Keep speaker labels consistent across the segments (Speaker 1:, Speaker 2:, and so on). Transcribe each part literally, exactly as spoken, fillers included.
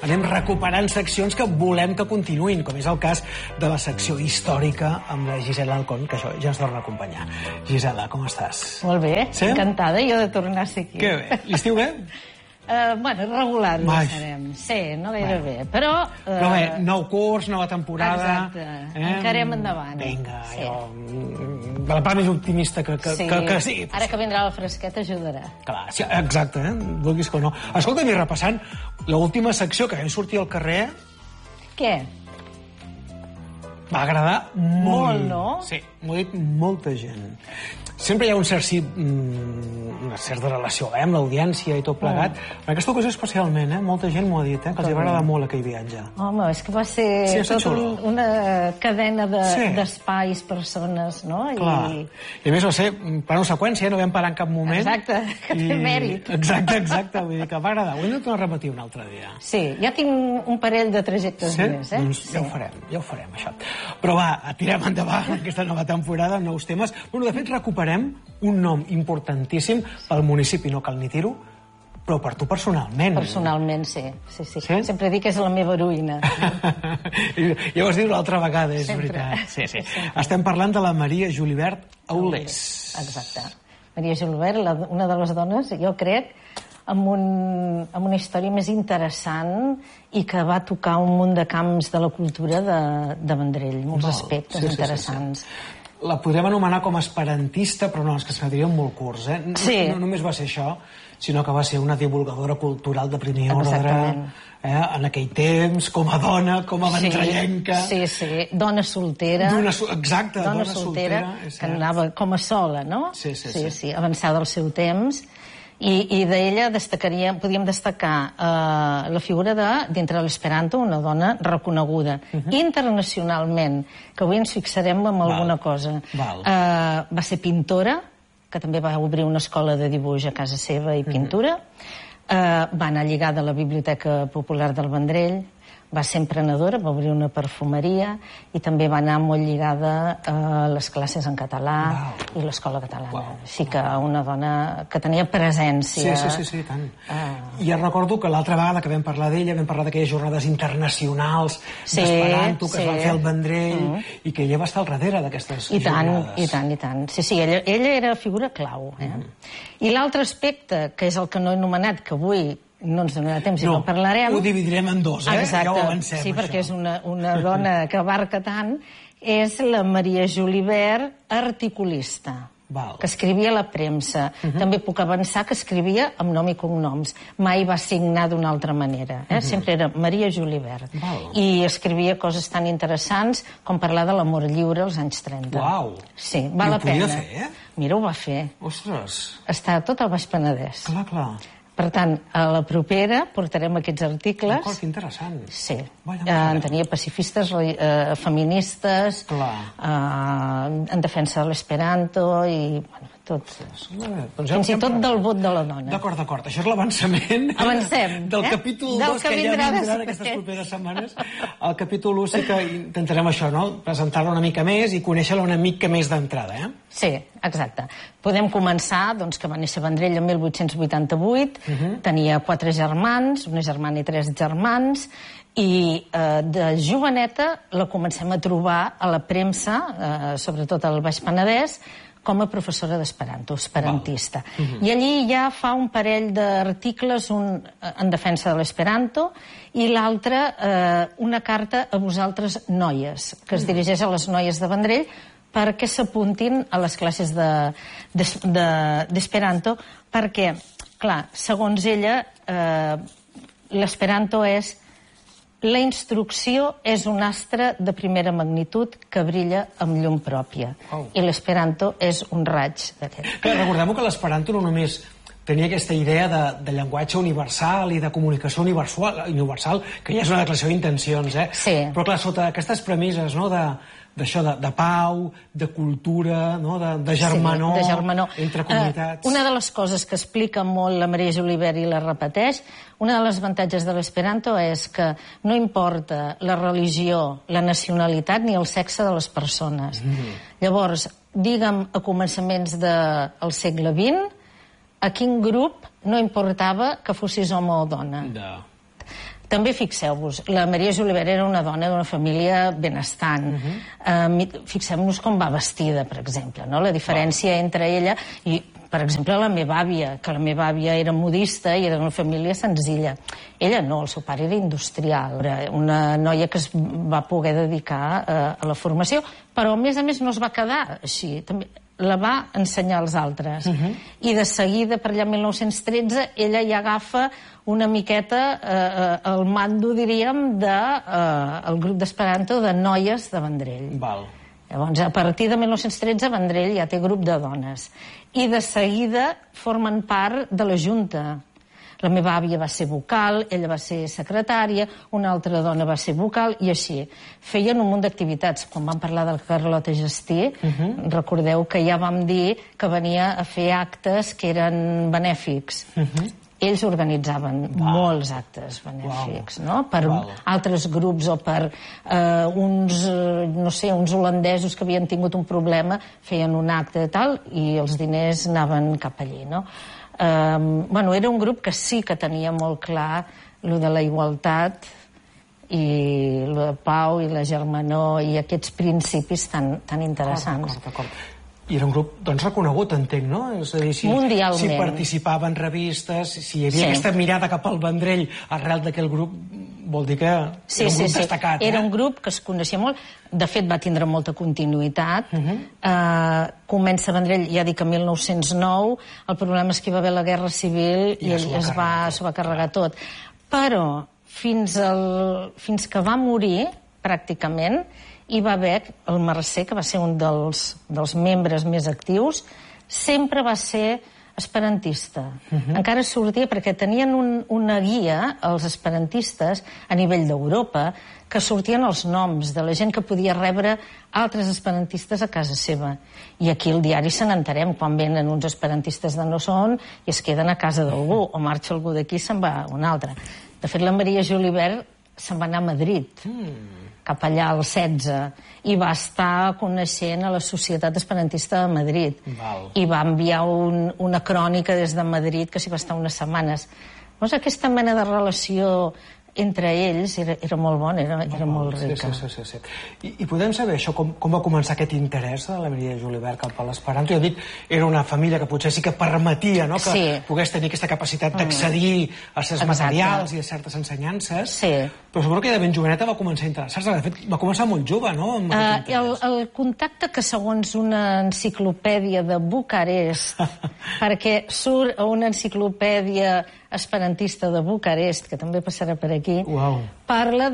Speaker 1: anem recuperant seccions que volem que continuïn, com és el cas de la secció històrica amb la Gisela Alcón, que això ja ens torna a acompanyar. Gisela, com estàs?
Speaker 2: Molt bé,
Speaker 1: sí?
Speaker 2: Encantada jo de tornar a ser aquí.
Speaker 1: Que bé. L'estiu bé?
Speaker 2: Uh, bueno, regular no serem. Sí, no gaire
Speaker 1: bueno.
Speaker 2: bé, però... Uh...
Speaker 1: Però bé, nou curs, nova temporada...
Speaker 2: Exacte, eh? encarem endavant.
Speaker 1: Vinga,
Speaker 2: sí.
Speaker 1: jo... De la part més optimista que, que,
Speaker 2: sí.
Speaker 1: que, que sigui.
Speaker 2: Ara que vindrà la fresqueta ajudarà.
Speaker 1: Clar, sí, exacte, eh? Vulguis que no. Escolta, i repassant l'última secció que vam sortir al carrer...
Speaker 2: Què?
Speaker 1: Va agradar molt.
Speaker 2: Molt, no?
Speaker 1: Sí, m'ho ha dit molta gent. Sempre hi ha un cert, sí, una certa relació eh, amb l'audiència i tot plegat. Mm. En aquesta ocasió especialment, eh? Molta gent m'ho ha dit, eh? Que els va agradar molt aquell viatge.
Speaker 2: Home, és que va ser sí, tota un, una cadena d'espais, de, persones, no?
Speaker 1: Clar. I... I a més va ser per una seqüència, no vam parar en cap moment.
Speaker 2: Exacte, que té I... mèrit.
Speaker 1: Exacte, exacte, vull dir que va agradar. Ho hem de tornar a repetir un altre dia.
Speaker 2: Sí, ja tinc un parell de trajectes
Speaker 1: sí?
Speaker 2: més, eh?
Speaker 1: Doncs ja sí. ho farem, ja ho farem, això. Però va, tirem endavant aquesta nova temporada amb nous temes. Bueno, de fet, recuperem un nom importantíssim pel municipi, no cal ni dir-ho, però per tu personalment.
Speaker 2: Personalment, sí. Sí, sí.
Speaker 1: sí?
Speaker 2: Sempre dic que és la meva heroïna.
Speaker 1: Ja ho has dit l'altra vegada, és
Speaker 2: Sempre.
Speaker 1: veritat. Sí, sí. Estem parlant de la Maria Julivert Aulés.
Speaker 2: Exacte. Maria Julivert, la, una de les dones, jo crec, amb, un, amb una història més interessant i que va tocar un munt de camps de la cultura de, de Vendrell, molts Val. aspectes sí, interessants.
Speaker 1: Sí, sí, sí. La podrem anomenar com a esperantista, però no, és que es quedaríem molt curts, eh? No,
Speaker 2: sí.
Speaker 1: no només va ser això, sinó que va ser una divulgadora cultural de primer ordre, eh? En aquell temps, com a dona, com a ventrellenca...
Speaker 2: Sí, sí, sí. Dona soltera...
Speaker 1: Dona, exacte,
Speaker 2: dona,
Speaker 1: dona
Speaker 2: soltera,
Speaker 1: soltera
Speaker 2: que anava com a sola, no?
Speaker 1: Sí, sí,
Speaker 2: sí.
Speaker 1: sí.
Speaker 2: sí avançada al seu temps... I, i d'ella destacaríem, podíem destacar eh, la figura de, dintre de l'esperanto, una dona reconeguda uh -huh. internacionalment, que avui ens fixarem en alguna
Speaker 1: Val.
Speaker 2: cosa.
Speaker 1: Val.
Speaker 2: Eh, va ser pintora, que també va obrir una escola de dibuix a casa seva i pintura. Uh -huh. eh, va anar lligada a la Biblioteca Popular del Vendrell, va ser emprenedora, va obrir una perfumeria i també va anar molt lligada a les classes en català wow. i l'escola catalana. Wow. Així que una dona que tenia presència...
Speaker 1: Sí, sí, sí, sí tant. Ah. I ja recordo que l'altra vegada que vam parlar d'ella vam parlar d'aquelles jornades internacionals sí, d'esperanto que sí. es van fer al Vendrell mm. i que ella va estar al darrere d'aquestes jornades.
Speaker 2: I tant, i tant. Sí, sí, ella, ella era figura clau. Eh? Mm. I l'altre aspecte, que és el que no he anomenat, que avui no ens donarà temps i no, no parlarem...
Speaker 1: ho dividirem en dos, eh?
Speaker 2: Exacte.
Speaker 1: Ja ho avancem,
Speaker 2: sí,
Speaker 1: això.
Speaker 2: perquè és una, una dona que abarca tant, és la Maria Julivert, articulista,
Speaker 1: Val.
Speaker 2: que escrivia a la premsa. Uh -huh. També puc avançar que escrivia amb nom i cognoms. Mai va signar d'una altra manera. Eh? Uh -huh. Sempre era Maria Julivert.
Speaker 1: Val.
Speaker 2: I escrivia coses tan interessants com parlar de l'amor lliure als anys trenta.
Speaker 1: Uau!
Speaker 2: Sí, val la pena.
Speaker 1: I ho podia fer, eh?
Speaker 2: Mira, ho va fer.
Speaker 1: Ostres!
Speaker 2: Està tot al Baix Penedès.
Speaker 1: Clar, clar.
Speaker 2: Per tant, a la propera portarem aquests articles.
Speaker 1: D'acord, que interessant.
Speaker 2: Sí.
Speaker 1: Vaya,
Speaker 2: eh, en tenia pacifistes, eh, feministes,
Speaker 1: eh,
Speaker 2: en defensa de l'esperanto i bueno, tot.
Speaker 1: Doncs
Speaker 2: fins i tot del vot de la dona.
Speaker 1: D'acord, d'acord. Això és l'avançament del
Speaker 2: eh?
Speaker 1: capítol dos que, que ja vindrà aquestes properes setmanes. Al capítol u sí que intentarem això, no? Presentar-la una mica més i conèixer-la una mica més d'entrada, eh?
Speaker 2: Sí, exacte. Podem començar, doncs, que va néixer a Vendrell el mil vuit-cents vuitanta-vuit, uh -huh. tenia quatre germans, una germana i tres germans, i eh, de joveneta la comencem a trobar a la premsa, eh, sobretot al Baix Penedès, com a professora d'esperanto, esperantista. Uh -huh. I allí ja fa un parell d'articles, un en defensa de l'esperanto i l'altre eh, una carta a vosaltres noies, que es dirigeix a les noies de Vendrell perquè s'apuntin a les classes d'esperanto, de, de, perquè, clar, segons ella, eh, l'esperanto és la instrucció és un astre de primera magnitud que brilla amb llum pròpia. Oh. I l'esperanto és un raig d'aquest.
Speaker 1: Recordem que l'esperanto no només tenia aquesta idea de, de llenguatge universal i de comunicació universal, universal que ja és una declaració d'intencions, eh?
Speaker 2: Sí.
Speaker 1: Però clar, sota aquestes premisses, no?, de d'això, de, de pau, de cultura, no? de, de germanor,
Speaker 2: sí, de germanor
Speaker 1: entre comunitats...
Speaker 2: Uh, una de les coses que explica molt la Maria Julivert i la repeteix, una de les avantatges de l'esperanto és que no importa la religió, la nacionalitat ni el sexe de les persones. Mm. Llavors, digue'm, a començaments del segle vint, a quin grup no importava que fossis home o dona.
Speaker 1: No.
Speaker 2: També fixeu-vos, la Maria Julivert era una dona d'una família benestant. Fixem-nos com va vestida, per exemple, no? La diferència entre ella i, per exemple, la meva àvia, que la meva àvia era modista i era d'una família senzilla. Ella no, el seu pare era industrial, era una noia que es va poder dedicar a la formació, però a més a més no es va quedar així, també la va ensenyar als altres. I de seguida, per allà mil nou-cents tretze, ella ja agafa una miqueta el mando, diríem, del grup d'Esperanto de noies de Vendrell.
Speaker 1: Val.
Speaker 2: Llavors, a partir de mil nou-cents tretze, Vendrell ja té grup de dones. I de seguida formen part de la Junta. La meva àvia va ser vocal, ella va ser secretària, una altra dona va ser vocal, i així. Feien un munt d'activitats. Quan vam parlar del Carlota Gestí, recordeu que ja vam dir que venia a fer actes que eren benèfics. Ells organitzaven molts actes benèfics, no? Per altres grups o per uns, no sé, uns holandesos que havien tingut un problema, feien un acte i tal, i els diners anaven cap allí, no? Bueno, era un grup que sí que tenia molt clar lo de la igualtat i lo de pau i la germanor i aquests principis tan interessants.
Speaker 1: I era un grup, doncs, reconegut, entenc, no? És a dir, si participava en revistes, si hi havia aquesta mirada cap al Vendrell arrel d'aquell grup, vol dir que era un grup destacat.
Speaker 2: Era un grup que es coneixia molt. De fet, va tindre molta continuïtat. Comença Vendrell, ja dic, en mil nou-cents nou. El problema és que hi va haver la Guerra Civil i s'ho va carregar tot. Però fins que va morir, pràcticament, hi va haver el Mercè, que va ser un dels membres més actius, sempre va ser esperantista. Encara sortia, perquè tenien una guia, els esperantistes, a nivell d'Europa, que sortien els noms de la gent que podia rebre altres esperantistes a casa seva. I aquí al diari se n'enterem quan venen uns esperantistes de no sé on i es queden a casa d'algú, o marxa algú d'aquí i se'n va un altre. De fet, la Maria Julivert se'n va anar a Madrid, cap allà al setze, i va estar coneixent a la Societat Esperantista de Madrid. I va enviar una crònica des de Madrid que s'hi va estar unes setmanes. Llavors, aquesta mena de relació entre ells era molt bona, era molt rica.
Speaker 1: Sí, sí, sí. I podem saber això, com va començar aquest interès de la Maria Julivert cap a l'esperanto? Ja dic, era una família que potser sí que permetia que pogués tenir aquesta capacitat d'accedir a certs materials i a certes ensenyances, però suposo que de ben joveneta va començar a interessar-se. De fet, va començar molt jove, no?
Speaker 2: El contacte que, segons una enciclopèdia de Bucarest, perquè surt a una enciclopèdia esperantista de Bucarest, que també passarà per aquí, parla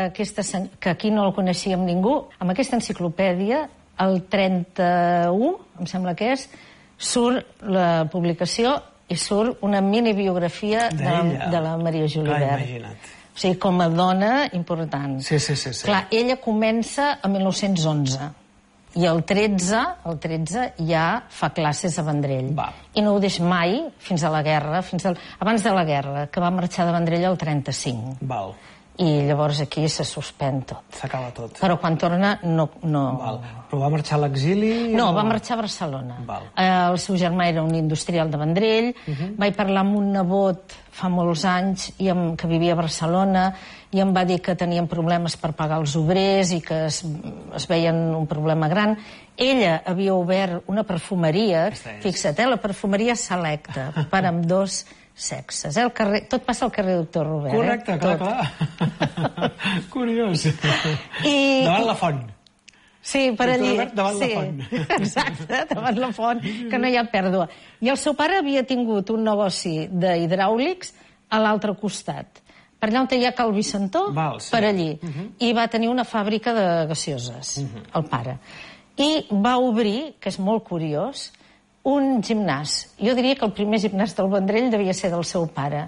Speaker 2: que aquí no el coneixíem ningú. Amb aquesta enciclopèdia, el trenta-u, em sembla que és, surt la publicació i surt una mini-biografia de la Maria Julivert. O sigui, com a dona important.
Speaker 1: Sí, sí, sí.
Speaker 2: Clar, ella comença a mil nou-cents onze. I el tretze, el tretze ja fa classes a Vendrell. I no ho deix mai fins a la guerra, fins abans de la guerra, que va marxar de Vendrell el trenta-cinc. I llavors aquí se suspèn tot.
Speaker 1: S'acaba tot.
Speaker 2: Però quan torna no...
Speaker 1: Però va marxar a l'exili?
Speaker 2: No, va marxar a Barcelona. El seu germà era un industrial de Vendrell. Vaig parlar amb un nebot fa molts anys que vivia a Barcelona i em va dir que tenien problemes per pagar els obrers i que es veien un problema gran. Ella havia obert una perfumeria, fixa't, la perfumeria Selecta, per amb dos sexes. Tot passa al carrer Doctor Robert.
Speaker 1: Correcte, clar, clar. Curiós. Davant la font.
Speaker 2: Sí, per allí.
Speaker 1: Davant la font.
Speaker 2: Exacte, davant la font, que no hi ha pèrdua. I el seu pare havia tingut un negoci d'hidràulics a l'altre costat. Per allà on hi ha Cal Vicentó, per allí. I va tenir una fàbrica de gaseoses, el pare. I va obrir, que és molt curiós, un gimnàs. Jo diria que el primer gimnàs del Vendrell devia ser del seu pare.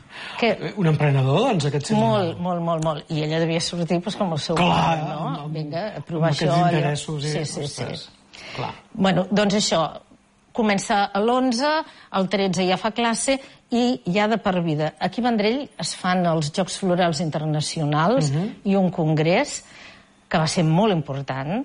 Speaker 1: Un emprenedor, doncs, aquest senyor?
Speaker 2: Molt, molt, molt, molt. I ella devia sortir com el seu pare, no? Vinga, a provar això.
Speaker 1: Amb aquests interessos.
Speaker 2: Sí, sí, sí. Bueno, doncs això, comença a l'onze, el tretze ja fa classe i ja de per vida. Aquí a Vendrell es fan els Jocs Florals Internacionals i un congrés que va ser molt important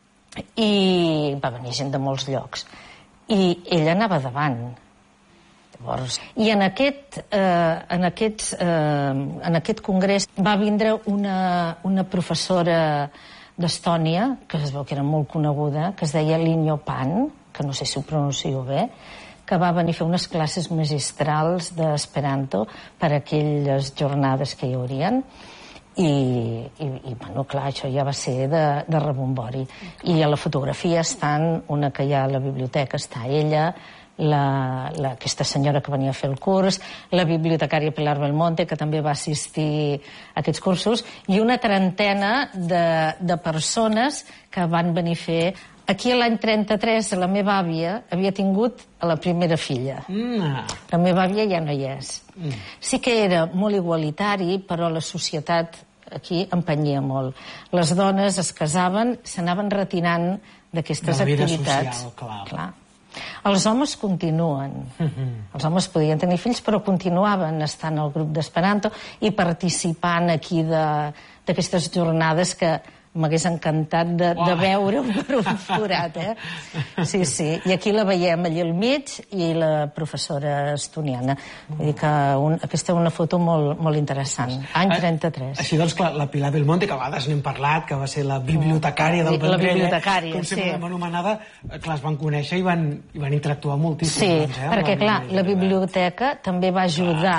Speaker 2: i va venir gent de molts llocs. I ella anava davant. Llavors, I en aquest, eh, en, aquests, eh, en aquest congrés va vindre una, una professora d'Estònia, que es veu que era molt coneguda, que es deia Linyo Pan, que no sé si ho pronuncio bé, que va venir a fer unes classes magistrals d'Esperanto per a aquelles jornades que hi haurien. I, i, i bueno, clar, això ja va ser de, de rebombori. I a la fotografia estan, una que hi ha a la biblioteca, està ella, la, la, aquesta senyora que venia a fer el curs, la bibliotecària Pilar Belmonte, que també va assistir a aquests cursos, i una trentena de, de persones que van venir a fer. Aquí l'any trenta-tres la meva àvia havia tingut a la primera filla.
Speaker 1: Mm.
Speaker 2: La meva àvia ja no hi és. Mm. Sí que era molt igualitari, però la societat aquí empenyia molt. Les dones es casaven, s'anaven retirant d'aquestes activitats.
Speaker 1: De la vida social, clar.
Speaker 2: clar. Els homes continuen. Mm-hmm. Els homes podien tenir fills, però continuaven estant al grup d'Esperanto i participant aquí d'aquestes jornades que m'hagués encantat de, de veure per un forat, eh? Sí, sí. I aquí la veiem allà al mig i la professora estoniana. Vull dir que un, aquesta és una foto molt, molt interessant. Any trenta-tres.
Speaker 1: Així doncs, clar, la Pilar Belmonte, que a vegades n'hem parlat, que va ser la bibliotecària del Vendrell,
Speaker 2: la bibliotecària,
Speaker 1: com sempre
Speaker 2: sí.
Speaker 1: l'hem anomenada, clar, es van conèixer i van, i van interactuar moltíssim.
Speaker 2: Sí,
Speaker 1: doncs, eh,
Speaker 2: perquè, clar, la biblioteca també va ajudar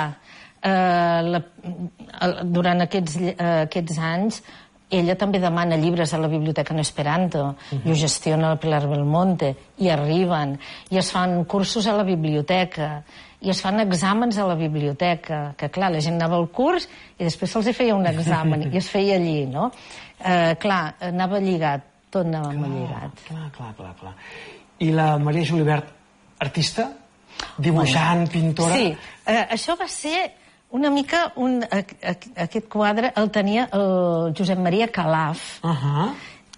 Speaker 2: eh, la, durant aquests, eh, aquests anys. Ella també demana llibres a la biblioteca en Esperanto, uh-huh. i ho gestiona la Pilar Belmonte, i arriben, i es fan cursos a la biblioteca, i es fan exàmens a la biblioteca, que clar, la gent anava al curs i després se'ls feia un examen, i es feia allí, no? Eh, clar, anava lligat, tot anava clar, lligat.
Speaker 1: Clar, clar, clar, clar. I la Maria Julivert, artista? Dibuixant, bueno, pintora?
Speaker 2: Sí, eh, això va ser... Una mica, un, aquest quadre el tenia el Josep Maria Calaf, uh-huh.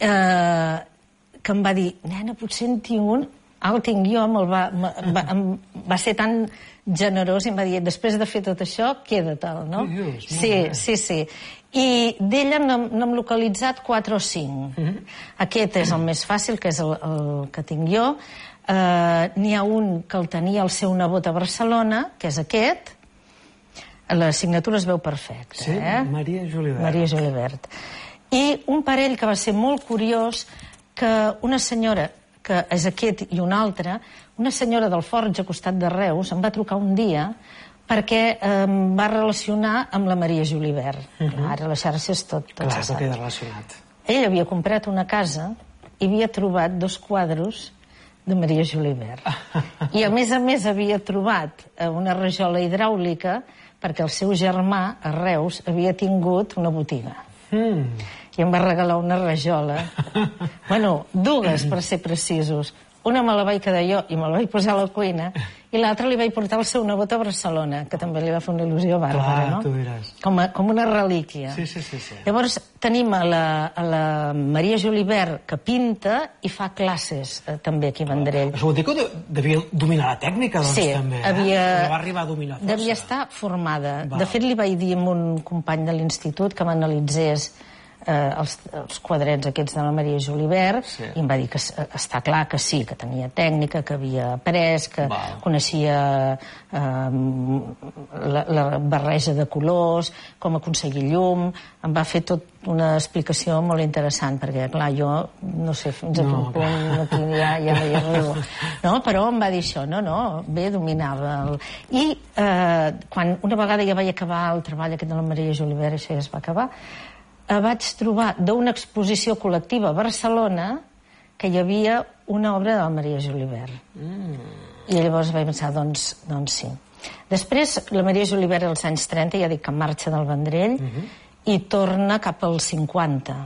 Speaker 2: eh, que em va dir, nena, potser en tinc un, el tinc jo, me'l va, va, em va ser tan generós i em va dir, després de fer tot això, queda-te'l, no?
Speaker 1: Dios,
Speaker 2: sí, sí, sí. I d'ella n'hem localitzat quatre o cinc. Uh-huh. Aquest és el més fàcil, que és el, el que tinc jo. Eh, N'hi ha un que el tenia el seu nebot a Barcelona, que és aquest. La signatura es veu perfecta,
Speaker 1: sí,
Speaker 2: eh?
Speaker 1: Maria Julivert.
Speaker 2: Maria Julivert. I un parell que va ser molt curiós, que una senyora, que és aquest i una altra, una senyora del Forge, a costat de Reus, em va trucar un dia perquè em va relacionar amb la Maria Julivert. Uh-huh. Clar, ara les xarxes tot, tot
Speaker 1: clar,
Speaker 2: se sap.
Speaker 1: queda relacionat.
Speaker 2: Ell havia comprat una casa i havia trobat dos quadros de Maria Julivert. I a més a més havia trobat una rajola hidràulica perquè el seu germà, a Reus, havia tingut una botiga. Mm. I em va regalar una rajola. Bueno, dues, per ser precisos. Una me la vaig quedar jo i me la vaig posar a la cuina, i l'altra li vaig portar al seu nebot a Barcelona, que també li va fer una il·lusió bàrbara,
Speaker 1: clar,
Speaker 2: no?
Speaker 1: Tu diràs.
Speaker 2: Com, a, com una relíquia.
Speaker 1: Sí, sí, sí, sí.
Speaker 2: Llavors tenim a la, a la Maria Julivert, que pinta i fa classes eh, també aquí a Vendrell.
Speaker 1: Això vol dir que devia dominar la tècnica, doncs,
Speaker 2: sí,
Speaker 1: també, eh?
Speaker 2: havia...
Speaker 1: va arribar a dominar força.
Speaker 2: Devia estar formada.
Speaker 1: Va.
Speaker 2: De fet, li vaig dir a un company de l'institut que m'analitzés eh, els, els quadrets aquests de la Maria Julivert, sí. I em va dir que està clar que sí, que tenia tècnica, que havia après, que va. Coneixia eh, la, la barreja de colors, com aconseguir llum. Em va fer tot una explicació molt interessant, perquè, clar, jo no sé fins a no, quin punt aquí ja, ja no hi arribo. No, però em va dir això, no, no, bé, dominava. El... I eh, quan una vegada ja vaig acabar el treball aquest de la Maria Julivert, això ja es va acabar, vaig trobar d'una exposició col·lectiva a Barcelona que hi havia una obra de la Maria Julivert. Mm. I llavors vaig pensar, doncs, doncs sí. Després, la Maria Julivert als anys trenta, ja dic que marxa del Vendrell, mm-hmm. i torna cap als cinquanta.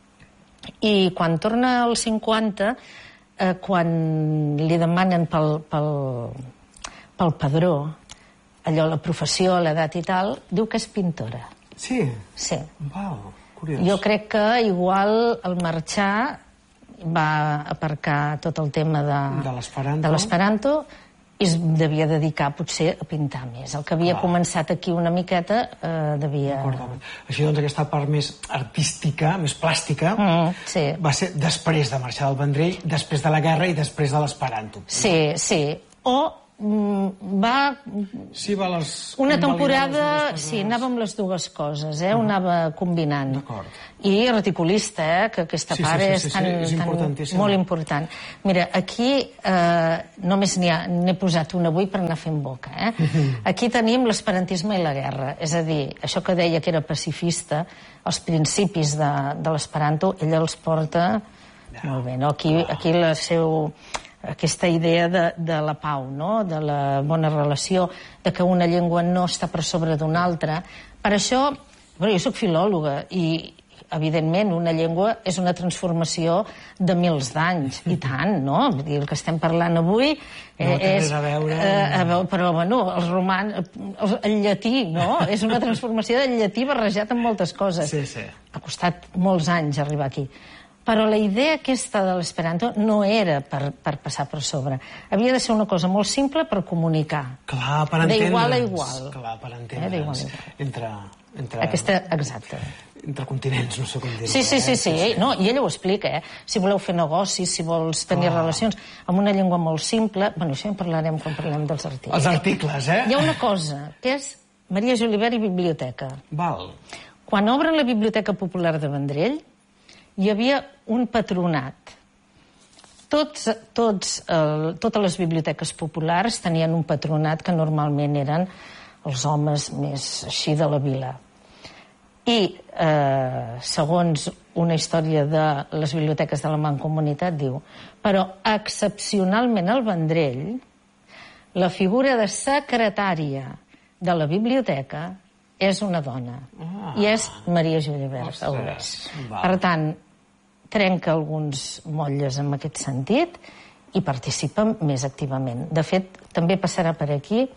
Speaker 2: I quan torna als cinquanta, eh, quan li demanen pel, pel, pel padró, allò, la professió, l'edat i tal, diu que és pintora.
Speaker 1: Sí?
Speaker 2: Sí.
Speaker 1: Wow. Curiós.
Speaker 2: Jo crec que igual al marxar va aparcar tot el tema de, de l'esperanto i es devia dedicar potser a pintar més. El que havia ah. començat aquí una miqueta eh, devia...
Speaker 1: Així doncs aquesta part més artística, més plàstica,
Speaker 2: mm, sí.
Speaker 1: va ser després de marxar del Vendrell, després de la guerra i després de l'esperanto.
Speaker 2: Sí, sí. O va...
Speaker 1: Sí, va les...
Speaker 2: Una temporada, sí, anava amb les dues coses, eh? Ho anava combinant.
Speaker 1: D'acord.
Speaker 2: I reticulista, eh? Que aquesta
Speaker 1: Sí, sí,
Speaker 2: part
Speaker 1: sí,
Speaker 2: és
Speaker 1: sí,
Speaker 2: tan,
Speaker 1: sí, és
Speaker 2: tan
Speaker 1: importantíssima.
Speaker 2: molt important. Mira, aquí eh, només n'hi ha- n'he posat una avui per anar fent boca, eh? Aquí tenim l'esperantisme i la guerra. És a dir, això que deia que era pacifista, els principis de, de l'esperanto, ella els porta molt bé, no? Aquí, aquí la seu... aquesta idea de, de la pau, no? De la bona relació, de que una llengua no està per sobre d'una altra. Per això, bueno, jo soc filòloga i, evidentment, una llengua és una transformació de mils d'anys, i tant, no? Vull dir, el que estem parlant avui eh,
Speaker 1: no té
Speaker 2: és...
Speaker 1: res a veure...
Speaker 2: Eh, a veure, però, bueno, els romans... El, el llatí, no? És una transformació del llatí barrejat amb moltes coses.
Speaker 1: Sí, sí.
Speaker 2: Ha costat molts anys arribar aquí. Però la idea aquesta de l'esperanto no era per, per passar per sobre. Havia de ser una cosa molt simple per comunicar.
Speaker 1: Clar, per entendre'ns.
Speaker 2: D'igual a igual.
Speaker 1: Clar, per
Speaker 2: Eh,
Speaker 1: entendre'ns.
Speaker 2: d'igual a igual.
Speaker 1: Entre, entre,
Speaker 2: Aquesta, exacte.
Speaker 1: entre continents, no sé com dir-ho.
Speaker 2: Sí, sí, sí,
Speaker 1: eh?
Speaker 2: sí. No, i ella ho explica, eh? Si voleu fer negocis, si vols tenir
Speaker 1: Clar.
Speaker 2: relacions amb una llengua molt simple... Bueno, això en parlarem quan parlem dels articles.
Speaker 1: Els articles, eh?
Speaker 2: Hi ha una cosa, que és Maria Julivert i biblioteca.
Speaker 1: Val.
Speaker 2: Quan obren la Biblioteca Popular de Vendrell, hi havia un patronat. Tots, tots, eh, totes les biblioteques populars tenien un patronat que normalment eren els homes més així de la vila. I, eh, segons una història de les biblioteques de la Mancomunitat, diu, però excepcionalment al Vendrell, la figura de secretària de la biblioteca és una dona.
Speaker 1: Ah.
Speaker 2: I és Maria Julivert.
Speaker 1: Ostres, val.
Speaker 2: Per tant, trenca alguns motlles en aquest sentit i participa més activament. De fet, també passarà per aquí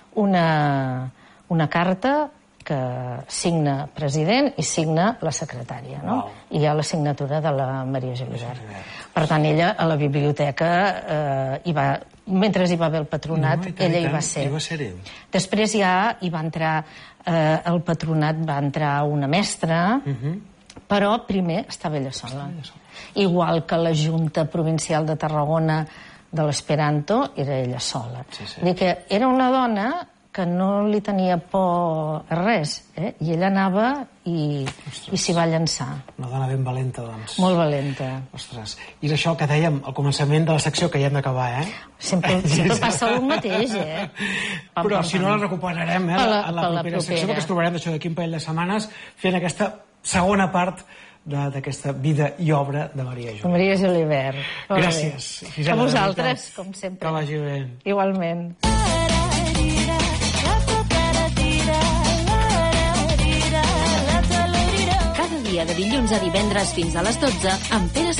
Speaker 2: una, una carta que signa president i signa la secretària, no?
Speaker 1: Wow.
Speaker 2: I hi ha la signatura de la Maria Julivert. Per tant, ella a la biblioteca eh, hi va, mentre hi va haver el patronat,
Speaker 1: No, i tant,
Speaker 2: ella
Speaker 1: i
Speaker 2: hi
Speaker 1: tant,
Speaker 2: va ser.
Speaker 1: hi va ser-hi.
Speaker 2: Després ja hi va entrar, eh, el patronat va entrar una mestra, però primer estava ella sola. Igual que la Junta Provincial de Tarragona de l'Esperanto era ella sola.
Speaker 1: Sí, sí.
Speaker 2: Vull dir que era una dona que no li tenia por a res, eh? I ella anava i, i s'hi va llançar.
Speaker 1: Una dona ben valenta, doncs.
Speaker 2: Molt valenta.
Speaker 1: Ostres, i és això que dèiem al començament de la secció, que ja hem d'acabar, eh?
Speaker 2: Sempre, sempre passa el mateix, eh? Pam,
Speaker 1: Però
Speaker 2: pam,
Speaker 1: si no
Speaker 2: pam.
Speaker 1: la recuperarem, eh?
Speaker 2: Per la-
Speaker 1: A la
Speaker 2: per la
Speaker 1: propera secció,
Speaker 2: propera.
Speaker 1: perquè ens trobarem d'això d'aquí un parell de setmanes fent aquesta segona part de- d'aquesta vida i obra de Maria Julivert.
Speaker 2: Maria Julivert. Molt bé.
Speaker 1: Gràcies.
Speaker 2: A
Speaker 1: Gisela, de
Speaker 2: vosaltres,
Speaker 1: veritat.
Speaker 2: com sempre.
Speaker 1: Que vagi bé.
Speaker 2: Igualment.
Speaker 3: Cada dia de dilluns a divendres fins a les dotze amb Pere